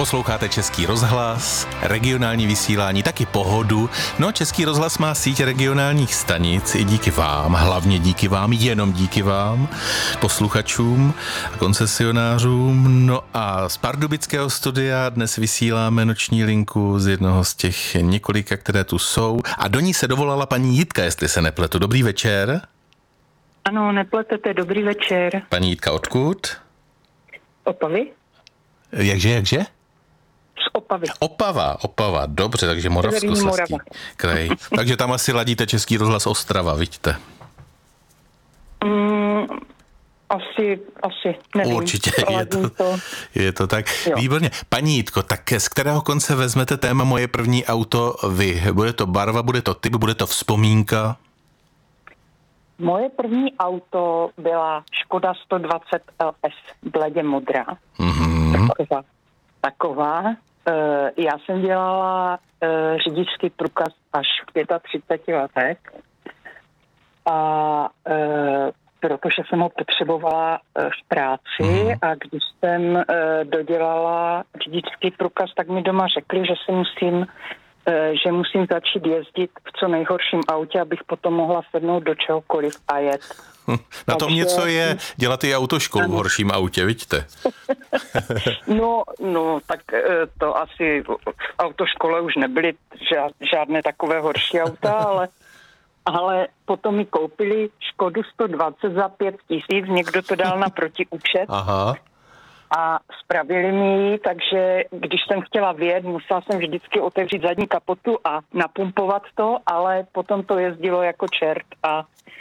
Posloucháte Český rozhlas, regionální vysílání, taky Pohodu. No, Český rozhlas má síť regionálních stanic i díky vám, hlavně díky vám, jenom díky vám, posluchačům a koncesionářům. No a z pardubického studia dnes vysíláme noční linku z jednoho z těch několika, které tu jsou. A do ní se dovolala paní Jitka, jestli se nepletu. Dobrý večer. Ano, nepletete, dobrý večer. Paní Jitka, odkud? Opavy? Jakže? Z Opavy. Opava, dobře, takže Moravskoslezský kraj. Takže tam asi Český rozhlas Ostrava, vidíte? Asi, nevím. Určitě, je to tak. Jo. Výborně. Paní Jitko, tak z kterého konce vezmete téma Moje první auto vy? Bude to barva, bude to typ, bude to vzpomínka? Moje první auto byla Škoda 120 LS, bledě modrá. Mm-hmm. Taková. Já jsem dělala řidičský průkaz až v 35 letech. A protože jsem ho potřebovala v práci a když jsem dodělala řidičský průkaz, tak mi doma řekli, že musím začít jezdit v co nejhorším autě, abych potom mohla sednout do čehokoliv a jet. Na tom něco je dělat i autoškolu v horším autě, vidíte? No, tak to asi v autoškole už nebyly žádné takové horší auta, ale potom mi koupili Škodu 120 za 5 000, někdo to dal na protiúčet. Aha. A spravili mi ji, takže když jsem chtěla vyjet, musela jsem vždycky otevřít zadní kapotu a napumpovat to, ale potom to jezdilo jako čert a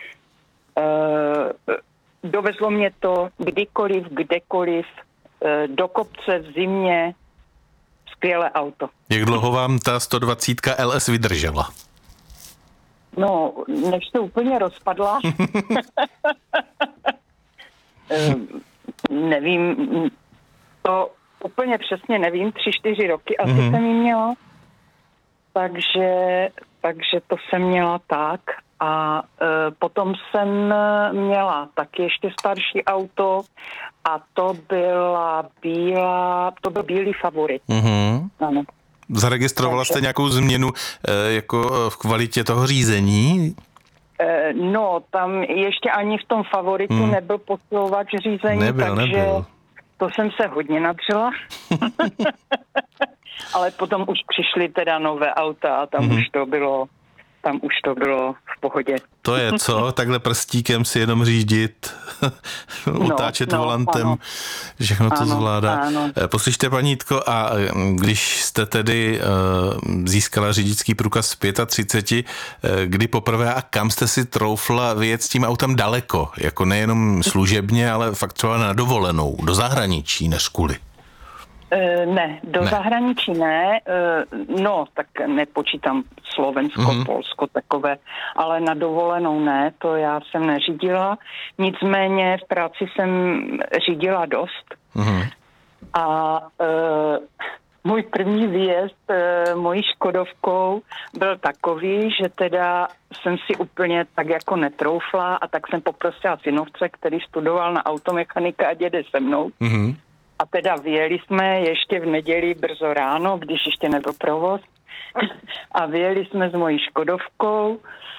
dovezlo mě to kdykoliv, kdekoliv, do kopce v zimě, skvělé auto. Jak dlouho vám ta 120 LS vydržela? No, než se úplně rozpadla. Nevím, to úplně přesně nevím, 3-4 roky asi jsem ji měla. Takže to jsem měla tak. A potom jsem měla taky ještě starší auto a to byl bílý Favorit. Mm-hmm. Ano. Zaregistrovala jste nějakou změnu jako v kvalitě toho řízení? No, tam ještě ani v tom Favoritu nebyl posilovač řízení, nebyl. To jsem se hodně nadřela. Ale potom už přišly teda nové auta a tam už to bylo v pohodě. To je co? Takhle prstíkem si jenom řídit, otáčet volantem, ano. Všechno to zvládá. Ano. Poslyšte, paní Jitko, a když jste tedy získala řidičský průkaz v 35, kdy poprvé a kam jste si troufla vyjet s tím autem daleko? Jako nejenom služebně, ale fakt třeba na dovolenou, do zahraničí než kvůli. Ne, zahraničí ne, no tak nepočítám Slovensko, Polsko takové, ale na dovolenou ne, to já jsem neřídila, nicméně v práci jsem řídila dost a můj první výjezd mojí Škodovkou byl takový, že teda jsem si úplně tak jako netroufla a tak jsem poprosila synovce, který studoval na automechanika, ať jede se mnou. A teda vyjeli jsme ještě v neděli brzo ráno, když ještě nebyl provoz. A vyjeli jsme s mojí Škodovkou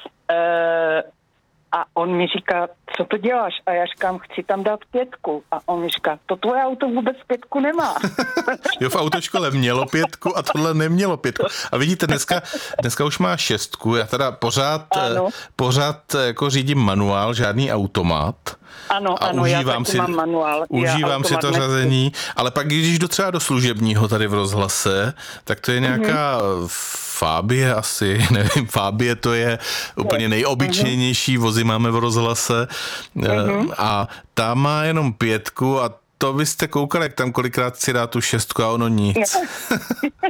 a on mi říká, co to děláš? A já říkám, chci tam dát 5. A on mi říká, to tvoje auto vůbec 5 nemá. Jo, v autoškole mělo 5 a tohle nemělo 5. A vidíte, dneska už má 6. Já teda pořád jako řídím manuál, žádný automat. Ano, já taky mám manuál. Užívám si to řazení, ale pak když jdu třeba do služebního tady v rozhlase, tak to je nějaká Fabie asi, nevím, Fabie to je úplně nejobyčejnější vozy máme v rozhlase a ta má jenom 5 a to byste koukali, jak tam kolikrát si dá tu 6 a ono nic.